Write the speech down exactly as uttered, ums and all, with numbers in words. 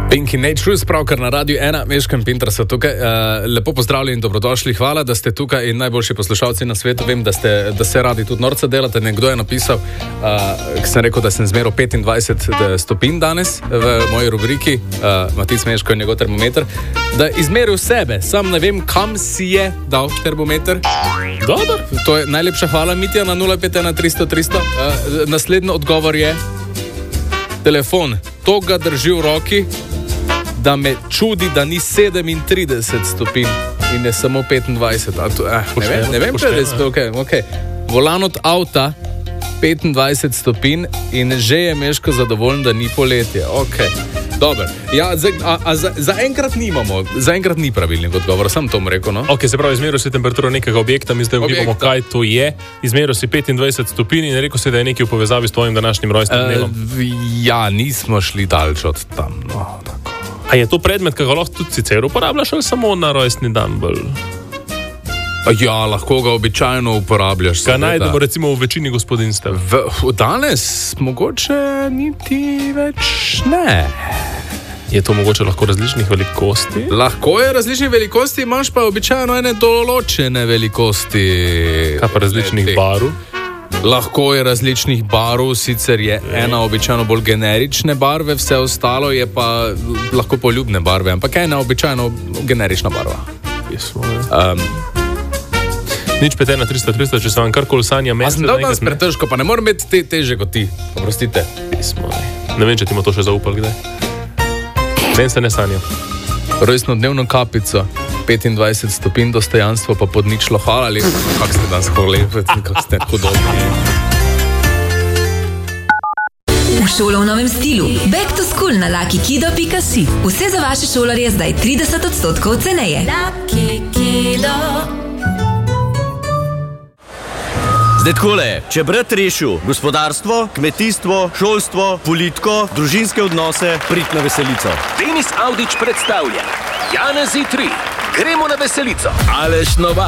Pinky Nature, pravkar na Radiu ena, Meško in Pinter so tukaj. Uh, lepo pozdravljeni in dobrodošli, hvala, da ste tukaj in najboljši poslušalci na svetu. Vem, da, ste, da se radi tudi norca delate. Nekdo je napisal, uh, sem rekel, da sem zmeral petindvajset stopinj danes v moji rubriki, uh, Matic Meško in njegov termometer, da je izmeril sebe. Sam ne vem, kam si je dal termometer. Dobro. To je najlepša hvala, Mitja, na nula pet ena tristo tristo. Uh, naslednji odgovor je telefon. To ga drži v roki, da me čudi, da ni sedemintrideset stopinj in je samo petindvajset. To, eh, ne vem, ne vem, če je res to, okay, okay. Volan od avta, petindvajset stopinj in že je Meško zadovoljen, da ni poletje. Okay. Dobar. Ja, za, a, a za, za enkrat nimamo, za enkrat ni pravilnih odgovor, sam to mu rekel, no? Ok, se pravi, izmeril si temperaturo nekega objekta, mi zdaj ugibamo, kaj to je. Izmeril si petindvajset stopinj in rekel si, da je nekaj v povezavi s tvojim današnjim rojstnim dnevom. Uh, ja, nismo šli daleč od tam, no, tako. A je to predmet, ki ga lahko tudi sicer uporabljaš ali samo na rojstni dan bolj? Ja, lahko ga običajno uporabljaš. Kaj najdemo recimo v večini gospodinstev? V, danes mogoče niti več ne. Je to mogoče lahko različnih velikosti? Lahko je različnih velikosti, imaš pa običajno ene določene velikosti. Kaj pa različnih barv? Lahko je različnih barv, sicer je ena običajno bolj generične barve, vse ostalo je pa lahko poljubne barve, ampak ena običajno generična barva. Um, Nič pet ena tristo tristo, če se vam karkoli sanja mesec. A sem dal danes pretežko, pa ne moram imeti te, teže kot ti, oprostite. Pismo, ne vem, če ti ima to še zaupal kdaj. Meni se ne sanja. Rojstno dnevno kapico, petindvajset stopinj, dostojanstvo pa pod ničlo. Hvala lepa, kako ste danes lepi, kako ste hudobni. V šolo v novem stilu. Back to school na lucky kido pika si. Vse za vaše šolarje zdaj trideset odstotkov ceneje. Lucky Kido. Zdaj takole, če brat rešil gospodarstvo, kmetijstvo, šolstvo, politiko, družinske odnose, prid na veselico. Denis Avdić predstavlja Janezi tri. Gremo na veselico. Aleš Novak.